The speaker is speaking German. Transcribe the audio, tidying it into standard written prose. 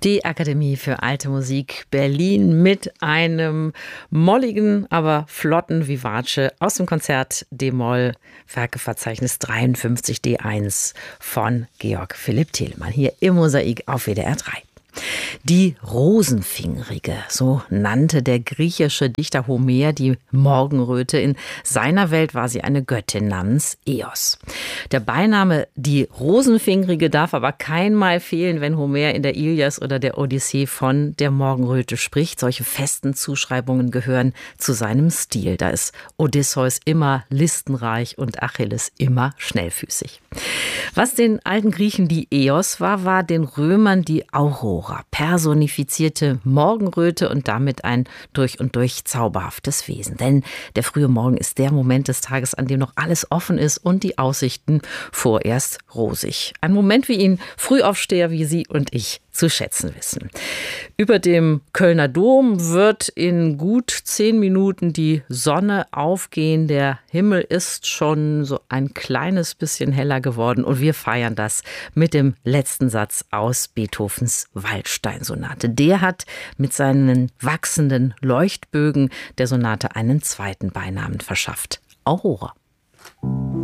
Die Akademie für Alte Musik Berlin mit einem molligen, aber flotten Vivace aus dem Konzert D-Moll, Werkeverzeichnis 53 D1 von Georg Philipp Telemann, hier im Mosaik auf WDR 3. Die Rosenfingerige, so nannte der griechische Dichter Homer die Morgenröte. In seiner Welt war sie eine Göttin namens Eos. Der Beiname die Rosenfingerige darf aber keinmal fehlen, wenn Homer in der Ilias oder der Odyssee von der Morgenröte spricht. Solche festen Zuschreibungen gehören zu seinem Stil. Da ist Odysseus immer listenreich und Achilles immer schnellfüßig. Was den alten Griechen die Eos war, war den Römern die Aurora. Personifizierte Morgenröte und damit ein durch und durch zauberhaftes Wesen. Denn der frühe Morgen ist der Moment des Tages, an dem noch alles offen ist und die Aussichten vorerst rosig. Ein Moment, wie ihn Frühaufsteher wie Sie und ich zu schätzen wissen. Über dem Kölner Dom wird in gut 10 Minuten die Sonne aufgehen. Der Himmel ist schon so ein kleines bisschen heller geworden und wir feiern das mit dem letzten Satz aus Beethovens Waldstein-Sonate. Der hat mit seinen wachsenden Leuchtbögen der Sonate einen zweiten Beinamen verschafft: Aurora.